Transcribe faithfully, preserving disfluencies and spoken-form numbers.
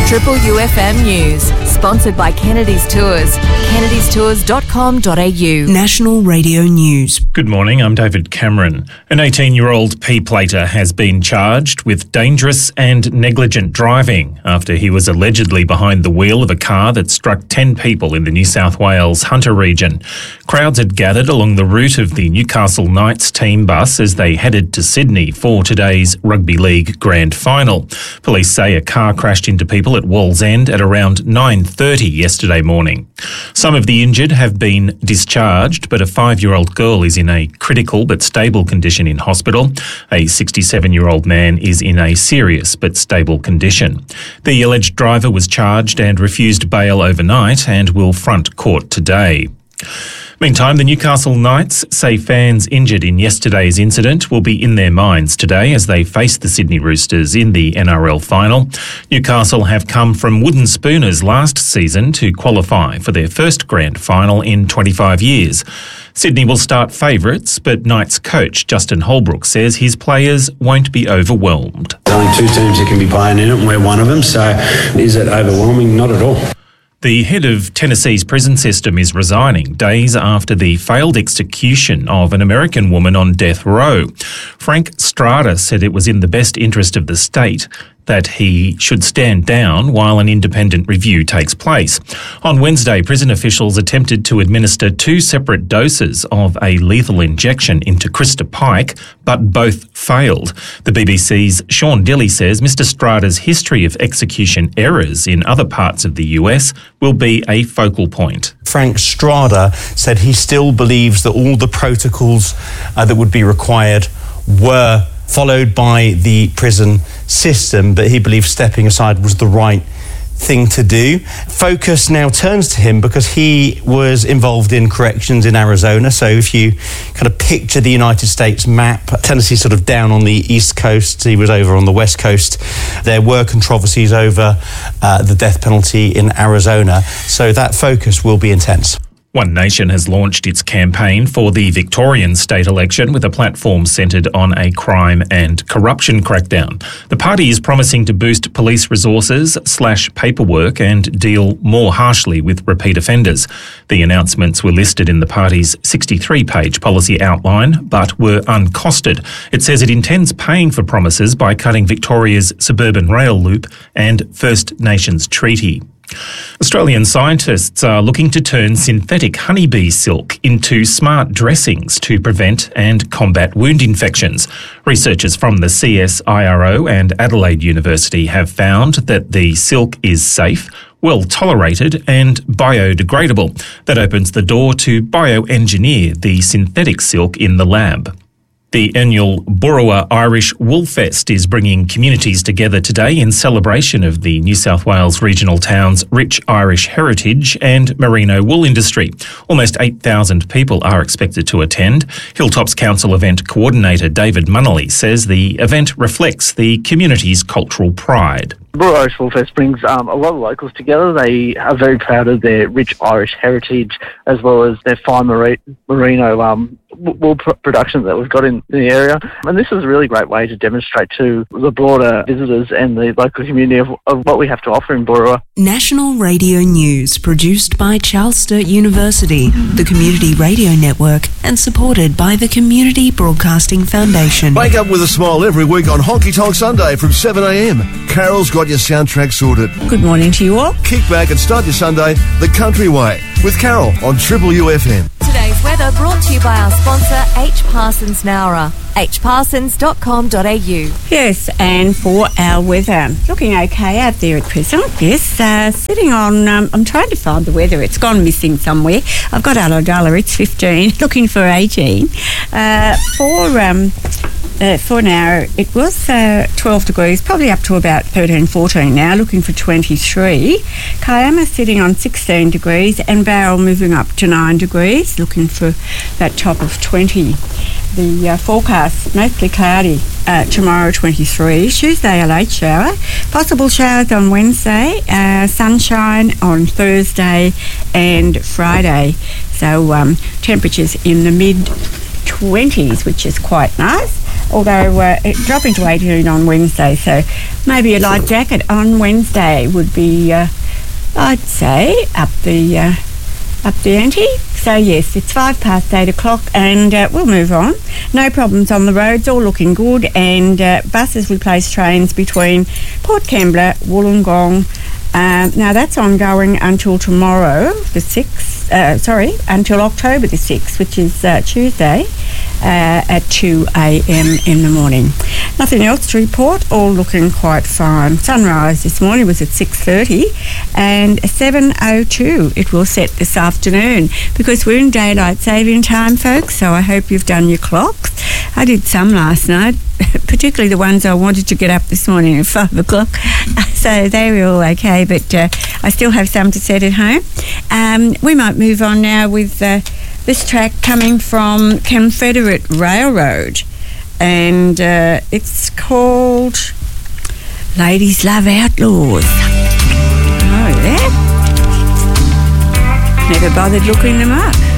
Triple U F M News, sponsored by Kennedy's Tours. kennedys tours dot com dot a u. National Radio News. Good morning, I'm David Cameron. An eighteen-year-old P-plater has been charged with dangerous and negligent driving after he was allegedly behind the wheel of a car that struck ten people in the New South Wales Hunter region. Crowds had gathered along the route of the Newcastle Knights team bus as they headed to Sydney for today's Rugby League Grand Final. Police say a car crashed into people at Wallsend at around nine thirty yesterday morning. Some of the injured have been discharged, but a five-year-old girl is in a critical but stable condition in hospital. A sixty-seven-year-old man is in a serious but stable condition. The alleged driver was charged and refused bail overnight and will front court today. Meantime, the Newcastle Knights say fans injured in yesterday's incident will be in their minds today as they face the Sydney Roosters in the N R L final. Newcastle have come from wooden spooners last season to qualify for their first grand final in twenty-five years. Sydney will start favourites, but Knights coach Justin Holbrook says his players won't be overwhelmed. There's only two teams that can be playing in it, and we're one of them, so is it overwhelming? Not at all. The head of Tennessee's prison system is resigning days after the failed execution of an American woman on death row. Frank Strada said it was in the best interest of the state that he should stand down while an independent review takes place. On Wednesday, prison officials attempted to administer two separate doses of a lethal injection into Krista Pike, but both failed. The B B C's Sean Dilley says Mister Strada's history of execution errors in other parts of the U S will be a focal point. Frank Strada said he still believes that all the protocols uh, that would be required were followed by the prison system, but he believes stepping aside was the right thing to do. Focus now turns to him because he was involved in corrections in Arizona. So if you kind of picture the United States map, Tennessee sort of down on the East Coast, he was over on the West Coast. There were controversies over uh, the death penalty in Arizona. So that focus will be intense. One Nation has launched its campaign for the Victorian state election with a platform centred on a crime and corruption crackdown. The party is promising to boost police resources, slash paperwork and deal more harshly with repeat offenders. The announcements were listed in the party's sixty-three page policy outline but were uncosted. It says it intends paying for promises by cutting Victoria's suburban rail loop and First Nations treaty. Australian scientists are looking to turn synthetic honeybee silk into smart dressings to prevent and combat wound infections. Researchers from the C S I R O and Adelaide University have found that the silk is safe, well tolerated and biodegradable. That opens the door to bioengineer the synthetic silk in the lab. The annual Boorowa Irish Wool Fest is bringing communities together today in celebration of the New South Wales regional town's rich Irish heritage and merino wool industry. Almost eight thousand people are expected to attend. Hilltops Council event coordinator David Munnelly says the event reflects the community's cultural pride. The Boorowa Irish Wool Fest brings um, a lot of locals together. They are very proud of their rich Irish heritage as well as their fine merino um, wool production that we've got in the area. And this is a really great way to demonstrate to the broader visitors and the local community of, of what we have to offer in Boorowa. National Radio News, produced by Charles Sturt University, the Community Radio Network, and supported by the Community Broadcasting Foundation. Wake up with a smile every week on Honky Tonk Sunday from seven a m. Carol's got your soundtrack sorted. Good morning to you all. Kick back and start your Sunday the country way with Carol on Triple U F M. Today's weather brought to you by our sponsor, H. Parsons Nowra, h parsons dot com dot a u. Yes, and for our weather, looking okay out there at present. Yes, uh, sitting on, um, I'm trying to find the weather. It's gone missing somewhere. I've got Ulladulla, it's fifteen, looking for eighteen. Uh, for... Um, Uh, for an hour, it was uh, twelve degrees, probably up to about thirteen, fourteen now, looking for twenty-three. Kiama sitting on sixteen degrees and Bowral moving up to nine degrees, looking for that top of twenty. The uh, forecast, mostly cloudy, uh, tomorrow twenty-three, Tuesday a late shower, possible showers on Wednesday, uh, sunshine on Thursday and Friday. So um, temperatures in the mid twenties, which is quite nice. although uh, it dropped into eighteen on Wednesday, so maybe a light jacket on Wednesday would be, uh, I'd say, up the uh, up the ante. So yes, it's five past eight o'clock, and uh, we'll move on. No problems on the roads, all looking good, and uh, buses replace trains between Port Kembla, Wollongong. Um, now that's ongoing until tomorrow, the sixth. Uh, sorry, until October the sixth, which is uh, Tuesday, uh, at two a.m. in the morning. Nothing else to report. All looking quite fine. Sunrise this morning was at six thirty, and seven oh two it will set this afternoon, because we're in daylight saving time, folks. So I hope you've done your clocks. I did some last night, particularly the ones I wanted to get up this morning at five o'clock. So they were all okay, but uh, I still have some to set at home. Um, we might move on now with uh, this track coming from Confederate Railroad, and uh, it's called Ladies Love Outlaws. Oh, yeah? Never bothered looking them up.